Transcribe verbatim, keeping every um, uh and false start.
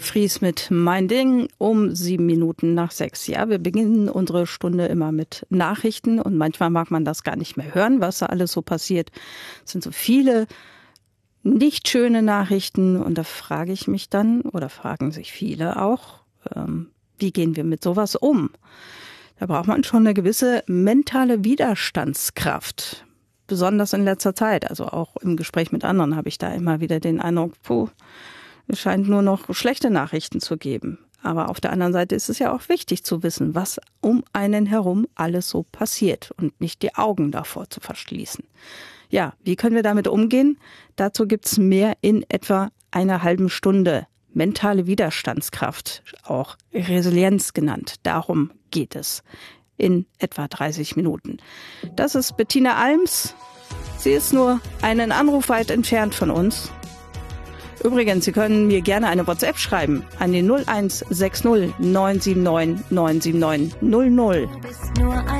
Fries mit Mein Ding um sieben Minuten nach sechs. Ja, wir beginnen unsere Stunde immer mit Nachrichten und manchmal mag man das gar nicht mehr hören, was da alles so passiert. Es sind so viele nicht schöne Nachrichten und da frage ich mich dann, oder fragen sich viele auch, ähm, wie gehen wir mit sowas um? Da braucht man schon eine gewisse mentale Widerstandskraft. Besonders in letzter Zeit, also auch im Gespräch mit anderen habe ich da immer wieder den Eindruck, puh, es scheint nur noch schlechte Nachrichten zu geben. Aber auf der anderen Seite ist es ja auch wichtig zu wissen, was um einen herum alles so passiert und nicht die Augen davor zu verschließen. Ja, wie können wir damit umgehen? Dazu gibt's mehr in etwa einer halben Stunde. Mentale Widerstandskraft, auch Resilienz genannt. Darum geht es in etwa dreißig Minuten. Das ist Bettina Alms. Sie ist nur einen Anruf weit entfernt von uns. Übrigens, Sie können mir gerne eine WhatsApp schreiben an die null eins sechs null neun sieben neun neun sieben neun null null.